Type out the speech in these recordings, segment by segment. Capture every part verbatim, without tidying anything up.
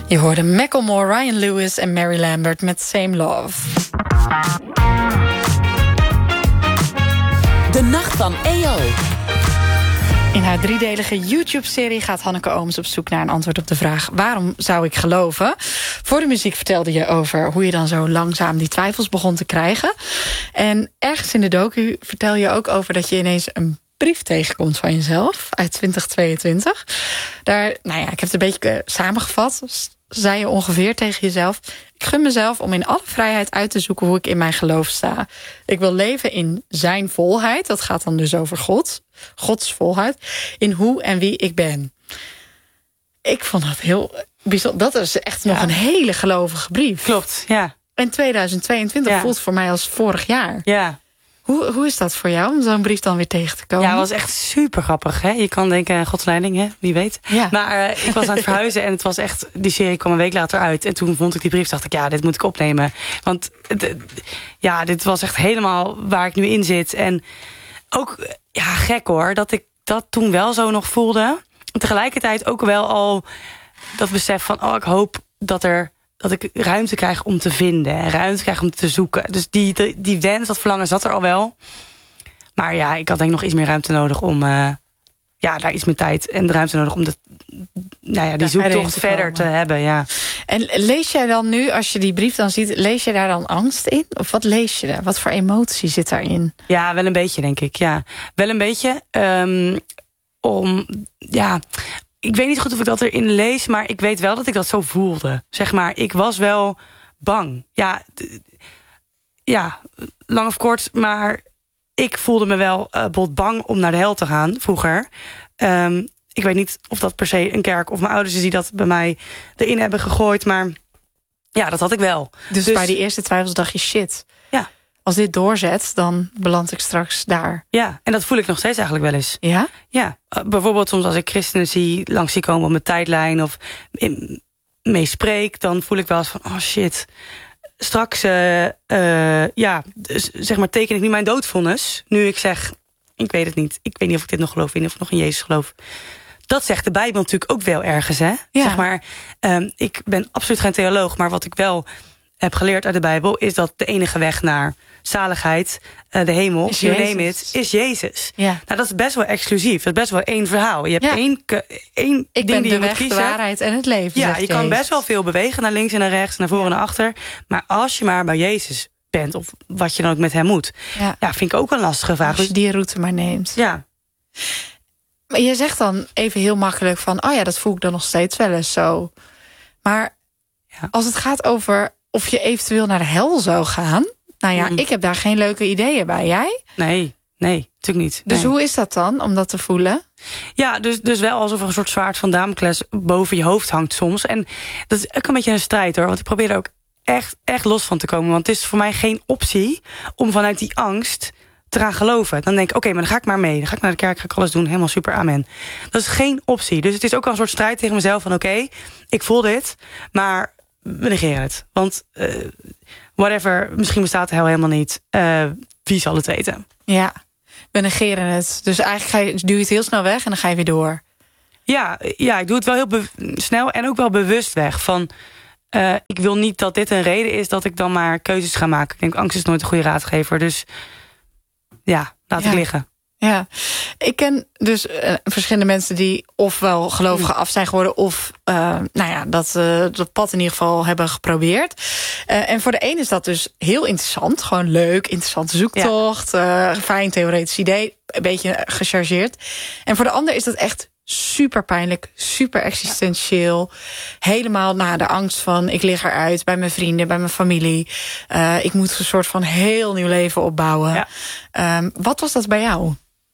Je hoorde Macklemore, Ryan Lewis en Mary Lambert met Same Love. De Nacht van E O. In haar driedelige YouTube-serie gaat Hanneke Ooms op zoek naar een antwoord op de vraag: waarom zou ik geloven? Voor de muziek vertelde je over hoe je dan zo langzaam die twijfels begon te krijgen. En ergens in de docu vertel je ook over dat je ineens een brief tegenkomt van jezelf uit twintig tweeëntwintig. Daar, nou ja, ik heb het een beetje samengevat. Zei je ongeveer tegen jezelf: ik gun mezelf om in alle vrijheid uit te zoeken hoe ik in mijn geloof sta. Ik wil leven in zijn volheid. Dat gaat dan dus over God. Gods volheid. In hoe en wie ik ben. Ik vond dat heel bijzonder. Dat is echt nog ja. een hele gelovige brief. Klopt, ja. En tweeduizend tweeëntwintig ja. voelt voor mij als vorig jaar. Ja. Hoe, hoe is dat voor jou, om zo'n brief dan weer tegen te komen? Ja, het was echt super grappig. Hè? Je kan denken, Gods leiding, hè? Wie weet. Ja. Maar uh, ik was aan het verhuizen en het was echt... Die serie kwam een week later uit. En toen vond ik die brief, dacht ik, ja, dit moet ik opnemen. Want d- ja, dit was echt helemaal waar ik nu in zit. En ook, ja, gek hoor, dat ik dat toen wel zo nog voelde. En tegelijkertijd ook wel al dat besef van... oh, ik hoop dat er... dat ik ruimte krijg om te vinden. En ruimte krijg om te zoeken. Dus die, die, die wens, dat verlangen zat er al wel. Maar ja, ik had denk ik nog iets meer ruimte nodig om... Uh, ja, daar iets meer tijd en de ruimte nodig om de, nou ja, die zoektocht te verder te hebben. Ja. En lees jij dan nu, als je die brief dan ziet... lees je daar dan angst in? Of wat lees je daar? Wat voor emotie zit daarin? Ja, wel een beetje, denk ik. Ja, wel een beetje. Um, om, ja... Ik weet niet goed of ik dat erin lees, maar ik weet wel dat ik dat zo voelde. Zeg maar, ik was wel bang. Ja, d- ja lang of kort, maar ik voelde me wel uh, bot bang om naar de hel te gaan vroeger. Um, ik weet niet of dat per se een kerk of mijn ouders is die dat bij mij erin hebben gegooid, maar ja, dat had ik wel. Dus, dus bij die eerste twijfels dacht je, shit. Ja. Als dit doorzet, dan beland ik straks daar. Ja, en dat voel ik nog steeds eigenlijk wel eens. Ja? Ja, uh, bijvoorbeeld soms als ik christenen zie langs zie komen op mijn tijdlijn of in, mee spreek, dan voel ik wel eens van, oh shit, straks, uh, uh, ja, dus, zeg maar, teken ik nu mijn doodvonnis. Nu ik zeg, ik weet het niet, ik weet niet of ik dit nog geloof, ik weet niet of ik nog in Jezus geloof. Dat zegt de Bijbel natuurlijk ook wel ergens, hè? Ja. Zeg maar, um, ik ben absoluut geen theoloog, maar wat ik wel heb geleerd uit de Bijbel is dat de enige weg naar zaligheid, uh, de hemel, is you name it, is Jezus. Ja. Nou, dat is best wel exclusief. Dat is best wel één verhaal. Je hebt ja. één, één ik ding ben die de je weg, moet kiezen. De waarheid en het leven. Ja, zegt je kan Jezus. best wel veel bewegen, naar links en naar rechts, naar voren en naar achter. Maar als je maar bij Jezus bent, of wat je dan ook met hem moet, ja, ja vind ik ook een lastige vraag. Als je die route maar neemt. Ja. Maar je zegt dan even heel makkelijk van, oh ja, dat voel ik dan nog steeds wel eens zo. Maar ja. als het gaat over of je eventueel naar de hel zou gaan, nou ja, mm. ik heb daar geen leuke ideeën bij. Jij? Nee, nee, natuurlijk niet. Dus nee. hoe is dat dan, om dat te voelen? Ja, dus, dus wel alsof er een soort zwaard van Damocles boven je hoofd hangt soms. En dat is ook een beetje een strijd hoor, want ik probeer er ook echt, echt los van te komen. Want het is voor mij geen optie om vanuit die angst te gaan geloven. Dan denk ik, oké, okay, maar dan ga ik maar mee. Dan ga ik naar de kerk, ga ik alles doen. Helemaal super, amen. Dat is geen optie. Dus het is ook al een soort strijd tegen mezelf van, oké, okay, ik voel dit, maar we negeren het. Want uh, whatever, misschien bestaat de hel helemaal niet. Uh, wie zal het weten? Ja, we negeren het. Dus eigenlijk ga je, duw je het heel snel weg en dan ga je weer door. Ja, ja ik doe het wel heel be- snel en ook wel bewust weg. Van, uh, ik wil niet dat dit een reden is dat ik dan maar keuzes ga maken. Ik denk, angst is nooit een goede raadgever. Dus ja, laat ja. ik liggen. Ja, ik ken dus uh, verschillende mensen die ofwel gelovige af zijn geworden, of uh, nou ja, dat, uh, dat pad in ieder geval hebben geprobeerd. Uh, en voor de een is dat dus heel interessant. Gewoon leuk, interessante zoektocht. Ja. Uh, fijn theoretisch idee. Een beetje gechargeerd. En voor de ander is dat echt super pijnlijk, super existentieel. Helemaal na de angst van, ik lig eruit bij mijn vrienden, bij mijn familie. Uh, ik moet een soort van heel nieuw leven opbouwen. Ja. Um, wat was dat bij jou?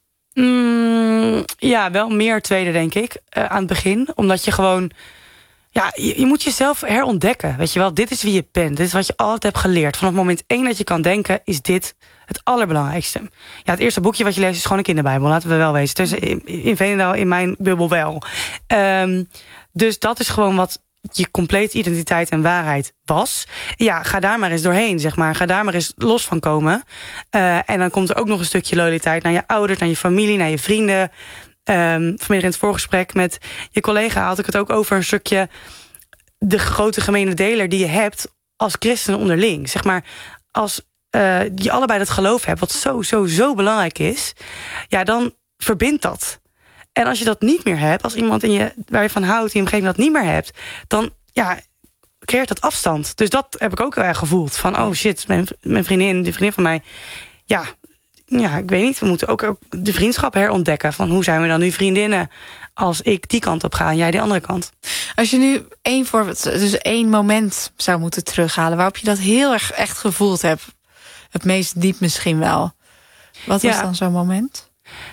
Mm, ja, wel meer tweede, denk ik, uh, aan het begin. Omdat je gewoon, ja, je, je moet jezelf herontdekken. Weet je wel, dit is wie je bent. Dit is wat je altijd hebt geleerd. Vanaf moment één dat je kan denken, is dit het allerbelangrijkste. Ja, het eerste boekje wat je leest is gewoon een kinderbijbel. Laten we wel wezen. Dus in, in Veenendaal, in mijn bubbel wel. Um, dus dat is gewoon wat je complete identiteit en waarheid was. Ja, ga daar maar eens doorheen, zeg maar. Ga daar maar eens los van komen. Uh, en dan komt er ook nog een stukje loyaliteit naar je ouders, naar je familie, naar je vrienden. Um, vanmiddag in het voorgesprek met je collega had ik het ook over een stukje de grote gemene deler die je hebt als christenen onderling. Zeg maar, als uh, je allebei dat geloof hebt, wat zo, zo, zo belangrijk is, ja, dan verbindt dat. En als je dat niet meer hebt, als iemand in je, waar je van houdt, in je omgeving dat niet meer hebt, dan ja, creëert dat afstand. Dus dat heb ik ook heel erg gevoeld. Van, oh shit, mijn, mijn vriendin, die vriendin van mij, ja, ja, ik weet niet, we moeten ook, ook de vriendschap herontdekken. Van hoe zijn we dan nu vriendinnen als ik die kant op ga en jij die andere kant. Als je nu één voorbeeld, dus één moment zou moeten terughalen waarop je dat heel erg echt gevoeld hebt, het meest diep misschien wel. Wat was ja. dan zo'n moment?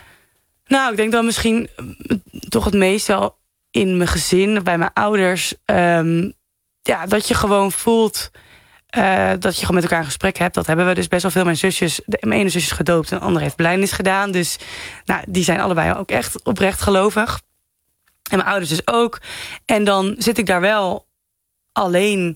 Nou, ik denk dan misschien toch het meest wel in mijn gezin, bij mijn ouders. Um, ja, dat je gewoon voelt uh, dat je gewoon met elkaar een gesprek hebt. Dat hebben we dus best wel veel. Mijn zusjes, de, mijn ene zusje is gedoopt en de andere heeft belijdenis gedaan. Dus nou, die zijn allebei ook echt oprecht gelovig. En mijn ouders dus ook. En dan zit ik daar wel alleen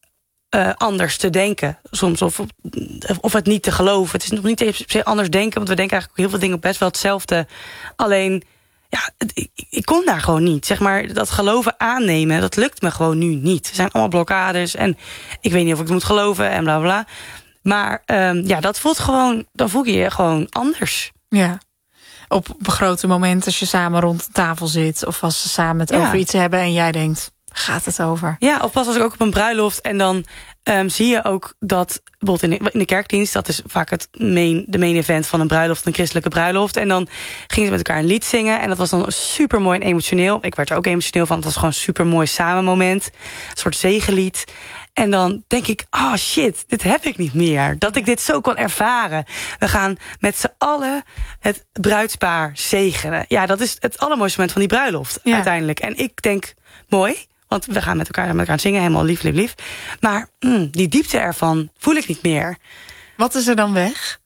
uh, anders te denken. Soms of, of het niet te geloven. Het is nog niet eens per se anders denken. Want we denken eigenlijk heel veel dingen best wel hetzelfde. Alleen, ja, het, ik, ik kon daar gewoon niet. Zeg maar, dat geloven aannemen, dat lukt me gewoon nu niet. Er zijn allemaal blokkades. En ik weet niet of ik het moet geloven en bla bla. Maar um, ja, dat voelt gewoon, dan voel je je gewoon anders. Ja. Op grote momenten als je samen rond de tafel zit, of als ze samen het ja. over iets hebben en jij denkt, gaat het over? Ja, of pas als ik ook op een bruiloft en dan um, zie je ook dat, bijvoorbeeld in de, in de kerkdienst, dat is vaak het main, de main event van een bruiloft, een christelijke bruiloft. En dan gingen ze met elkaar een lied zingen en dat was dan super mooi en emotioneel. Ik werd er ook emotioneel van, het was gewoon een super mooi samen moment. Een soort zegenlied. En dan denk ik, oh shit, dit heb ik niet meer. Dat ik dit zo kan ervaren. We gaan met z'n allen het bruidspaar zegenen. Ja, dat is het allermooiste moment van die bruiloft ja. uiteindelijk. En ik denk, mooi, want we gaan met elkaar, met elkaar zingen. Helemaal lief, lief, lief. Maar mm, die diepte ervan voel ik niet meer. Wat is er dan weg?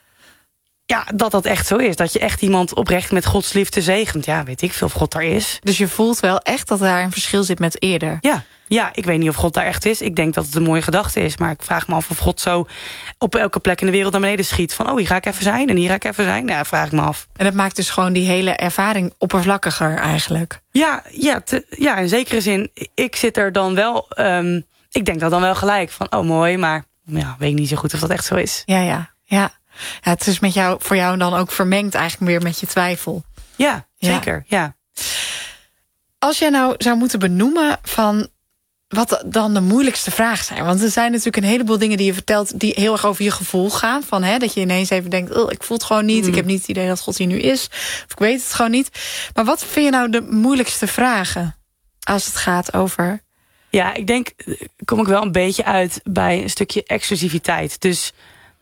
Ja, dat dat echt zo is. Dat je echt iemand oprecht met Gods liefde zegent. Ja, weet ik veel of God daar is. Dus je voelt wel echt dat daar een verschil zit met eerder? Ja. Ja, ik weet niet of God daar echt is. Ik denk dat het een mooie gedachte is. Maar ik vraag me af of God zo op elke plek in de wereld naar beneden schiet. Van, oh, hier ga ik even zijn en hier ga ik even zijn. Ja, vraag ik me af. En dat maakt dus gewoon die hele ervaring oppervlakkiger eigenlijk. Ja, ja, te, ja in zekere zin. Ik zit er dan wel, um, ik denk dat dan wel gelijk. Van, oh, mooi, maar ja, weet ik niet zo goed of dat echt zo is. Ja, ja, ja. Ja, het is met jou, voor jou dan ook vermengd eigenlijk weer met je twijfel. Ja, zeker, ja. ja. Als jij nou zou moeten benoemen van wat dan de moeilijkste vragen zijn. Want er zijn natuurlijk een heleboel dingen die je vertelt die heel erg over je gevoel gaan. Van, hè, dat je ineens even denkt, oh, ik voel het gewoon niet. Mm. Ik heb niet het idee dat God hier nu is. Of ik weet het gewoon niet. Maar wat vind je nou de moeilijkste vragen als het gaat over? Ja, ik denk, kom ik wel een beetje uit bij een stukje exclusiviteit. Dus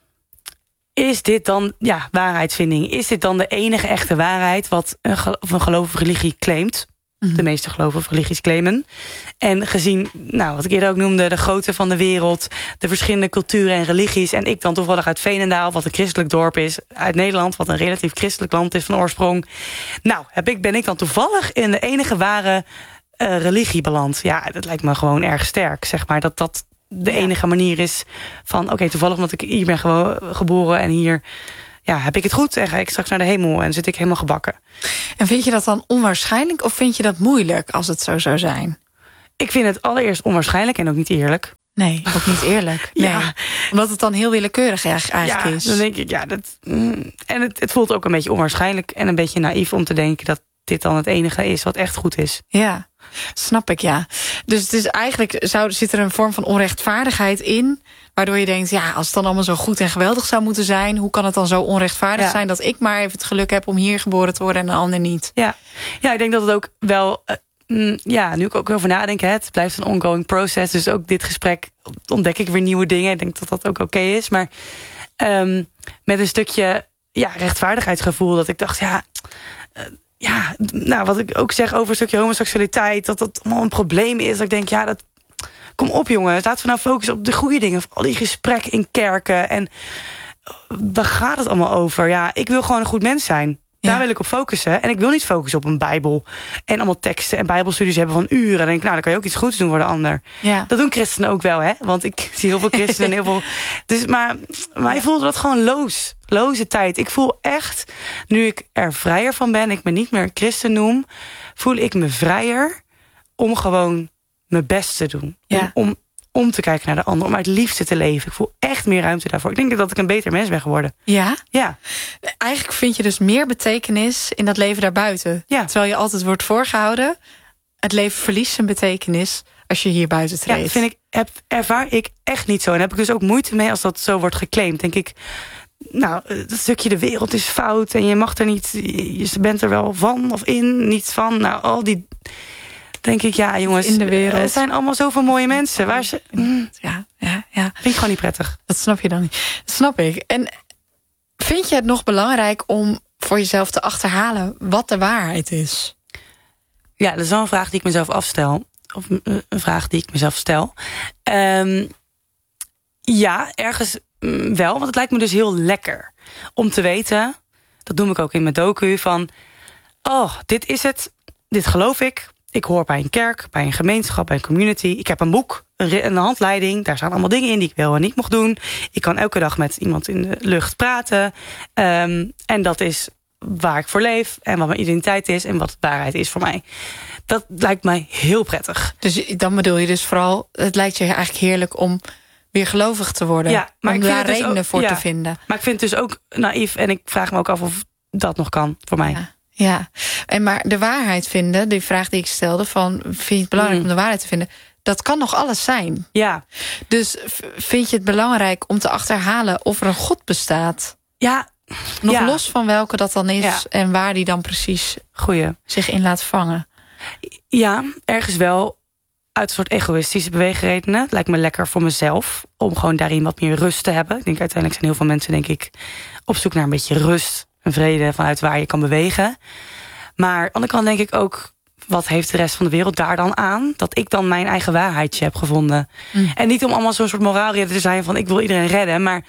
is dit dan, ja, waarheidsvinding? Is dit dan de enige echte waarheid wat een, gel- of een geloof of religie claimt? De meeste geloven of religies claimen. En gezien, nou, wat ik eerder ook noemde, de grootte van de wereld, de verschillende culturen en religies. En ik dan toevallig uit Veenendaal, wat een christelijk dorp is, uit Nederland, wat een relatief christelijk land is van oorsprong. Nou, heb ik, ben ik dan toevallig in de enige ware uh, religie beland. Ja, dat lijkt me gewoon erg sterk, zeg maar. Dat dat de enige manier is van, oké, okay, toevallig omdat ik hier ben ge- geboren en hier, ja, heb ik het goed en ga ik straks naar de hemel en zit ik helemaal gebakken. En vind je dat dan onwaarschijnlijk of vind je dat moeilijk als het zo zou zijn? Ik vind het allereerst onwaarschijnlijk en ook niet eerlijk. Nee, ook niet eerlijk. Nee. Ja. Omdat het dan heel willekeurig eigenlijk ja, is. Dan denk ik, ja, dat, mm, en het, het voelt ook een beetje onwaarschijnlijk en een beetje naïef om te denken dat dit dan het enige is wat echt goed is. Ja, snap ik, ja. Dus het is eigenlijk, zou, zit er een vorm van onrechtvaardigheid in, waardoor je denkt, ja, als het dan allemaal zo goed en geweldig zou moeten zijn, hoe kan het dan zo onrechtvaardig ja. zijn dat ik maar even het geluk heb om hier geboren te worden en een ander niet? Ja, ja, ik denk dat het ook wel, uh, mm, ja, nu ik ook over nadenk, hè, het blijft een ongoing process, dus ook dit gesprek ontdek ik weer nieuwe dingen. Ik denk dat dat ook oké okay is, maar um, met een stukje, ja, rechtvaardigheidsgevoel, dat ik dacht, ja, uh, ja, nou, wat ik ook zeg over een stukje homoseksualiteit, dat dat allemaal een probleem is. Dat ik denk, ja, dat, kom op jongens, laten we nou focussen op de goede dingen. Al die gesprekken in kerken en waar gaat het allemaal over? Ja, ik wil gewoon een goed mens zijn. Daar ja. wil ik op focussen. En ik wil niet focussen op een Bijbel en allemaal teksten en Bijbelstudies hebben van uren. Dan denk ik, nou, dan kan je ook iets goeds doen voor de ander. Ja. Dat doen christenen ook wel, hè? Want ik zie heel veel christenen en heel veel. Dus, maar maar ik voelde dat gewoon loos. Loze tijd. Ik voel echt, nu ik er vrijer van ben, ik me niet meer christen noem, voel ik me vrijer om gewoon mijn best te doen. Ja. Om, om, om te kijken naar de ander. Om uit liefde te leven. Ik voel echt meer ruimte daarvoor. Ik denk dat ik een beter mens ben geworden. Ja? Ja. Eigenlijk vind je dus meer betekenis in dat leven daarbuiten. Ja. Terwijl je altijd wordt voorgehouden. Het leven verliest zijn betekenis als je hier buiten treedt. Ja, dat vind ik, heb, ervaar ik echt niet zo. En heb ik dus ook moeite mee als dat zo wordt geclaimd. Denk ik, nou, dat stukje de wereld is fout. En je mag er niet, je bent er wel van of in, niet van. Nou, al die... Denk ik, ja jongens, in de wereld. Er zijn allemaal zoveel mooie mensen. Waar ze, mm, ja, ja, ja. Vind ik gewoon niet prettig. Dat snap je dan niet. Dat snap ik. En vind je het nog belangrijk om voor jezelf te achterhalen wat de waarheid is? Ja, dat is wel een vraag die ik mezelf afstel. Of een vraag die ik mezelf stel. Um, ja, ergens mm, wel. Want het lijkt me dus heel lekker om te weten. Dat doe ik ook in mijn docu. Van, oh, dit is het. Dit geloof ik. Ik hoor bij een kerk, bij een gemeenschap, bij een community. Ik heb een boek, een, een handleiding. Daar staan allemaal dingen in die ik wel en niet mocht doen. Ik kan elke dag met iemand in de lucht praten. Um, en dat is waar ik voor leef. En wat mijn identiteit is. En wat waarheid is voor mij. Dat lijkt mij heel prettig. Dus dan bedoel je dus vooral... Het lijkt je eigenlijk heerlijk om weer gelovig te worden. Ja, maar om ik vind daar het dus redenen ook, voor ja, te vinden. Maar ik vind het dus ook naïef. En ik vraag me ook af of dat nog kan voor mij. Ja. Ja, en maar de waarheid vinden, die vraag die ik stelde... van vind je het belangrijk Mm. om de waarheid te vinden... dat kan nog alles zijn. Ja. Dus vind je het belangrijk om te achterhalen of er een God bestaat? Ja. Nog ja. los van welke dat dan is... Ja. en waar die dan precies Goeie. zich in laat vangen. Ja, ergens wel uit een soort egoïstische beweegredenen. Het lijkt me lekker voor mezelf om gewoon daarin wat meer rust te hebben. Ik denk uiteindelijk zijn heel veel mensen denk ik op zoek naar een beetje rust en vrede vanuit waar je kan bewegen. Maar aan de andere kant denk ik ook, wat heeft de rest van de wereld daar dan aan? Dat ik dan mijn eigen waarheidje heb gevonden. Mm. En niet om allemaal zo'n soort moraalridder te zijn van ik wil iedereen redden, maar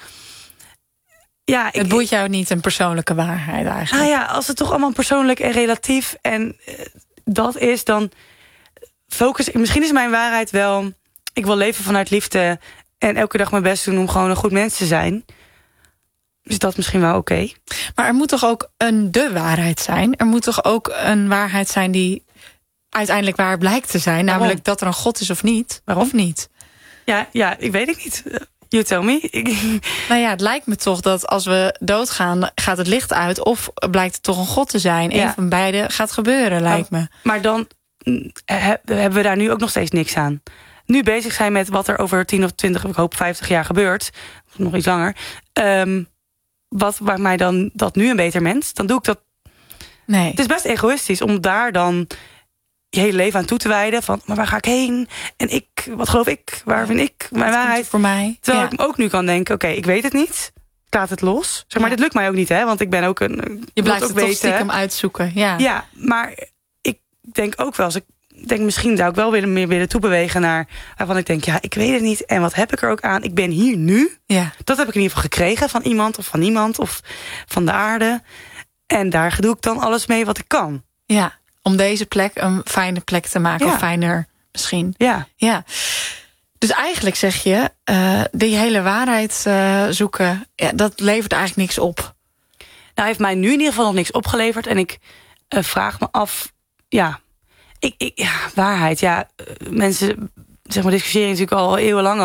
ja, ik, het boeit jou niet een persoonlijke waarheid eigenlijk. Nou ja, als het toch allemaal persoonlijk en relatief en uh, dat is, dan focus. Misschien is mijn waarheid wel, ik wil leven vanuit liefde en elke dag mijn best doen om gewoon een goed mens te zijn. Is dat misschien wel oké? Okay? Maar er moet toch ook een de waarheid zijn? Er moet toch ook een waarheid zijn die uiteindelijk waar blijkt te zijn? Waarom? Namelijk dat er een God is of niet? Waarom? Of niet? Ja, ja, ik weet het niet. You tell me. Nou ja, het lijkt me toch dat als we doodgaan, gaat het licht uit of blijkt het toch een God te zijn? Ja. Een van beide gaat gebeuren, lijkt me. Maar dan hebben we daar nu ook nog steeds niks aan. Nu bezig zijn met wat er over tien of twintig, ik hoop vijftig jaar gebeurt. Of nog iets langer. Um, wat maakt mij dan dat nu een beter mens? Dan doe ik dat. Nee. Het is best egoïstisch om daar dan je hele leven aan toe te wijden. Van, maar waar ga ik heen? En ik, wat geloof ik? Waar vind ik mijn wat waarheid? Voor mij. Terwijl ja. ik ook nu kan denken, oké, okay, ik weet het niet. Ik laat het los. Zeg maar, ja. Dit lukt mij ook niet, hè? Want ik ben ook een. Je blijft ook het weten, toch stiekem uitzoeken. Ja. ja, maar ik denk ook wel, als ik denk, misschien zou ik wel willen, meer willen toebewegen naar waarvan ik denk, ja, ik weet het niet. En wat heb ik er ook aan? Ik ben hier nu. Ja. Dat heb ik in ieder geval gekregen van iemand of van niemand of van de aarde. En daar doe ik dan alles mee wat ik kan. Ja, om deze plek een fijne plek te maken. Ja. Of fijner misschien. Ja. Ja. Dus eigenlijk zeg je, uh, die hele waarheid uh, zoeken, ja, dat levert eigenlijk niks op. Nou, heeft mij nu in ieder geval nog niks opgeleverd. En ik uh, vraag me af, ja, ik, ik, ja waarheid. Ja, uh, mensen zeg maar, discussiëren natuurlijk al eeuwenlang